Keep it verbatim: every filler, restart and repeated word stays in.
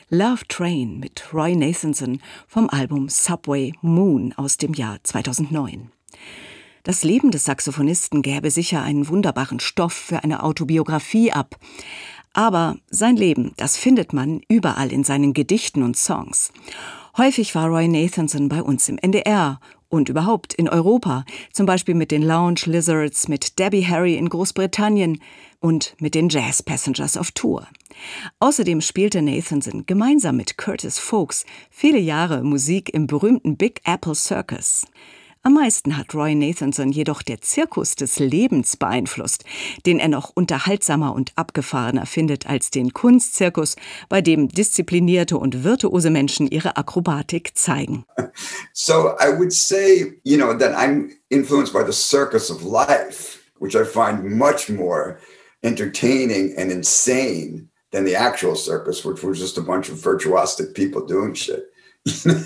Love Train mit Roy Nathanson vom Album Subway Moon aus dem Jahr zweitausendneun. Das Leben des Saxophonisten gäbe sicher einen wunderbaren Stoff für eine Autobiografie ab. Aber sein Leben, das findet man überall in seinen Gedichten und Songs. Häufig war Roy Nathanson bei uns im N D R und überhaupt in Europa, zum Beispiel mit den Lounge Lizards, mit Debbie Harry in Großbritannien und mit den Jazz Passengers auf Tour. Außerdem spielte Nathanson gemeinsam mit Curtis Folks viele Jahre Musik im berühmten Big Apple Circus. Am meisten hat Roy Nathanson jedoch der Zirkus des Lebens beeinflusst, den er noch unterhaltsamer und abgefahrener findet als den Kunstzirkus, bei dem disziplinierte und virtuose Menschen ihre Akrobatik zeigen. So I would say, you know, that I'm influenced by the circus of life, which I find much more entertaining and insane than the actual circus, which was just a bunch of virtuosic people doing shit.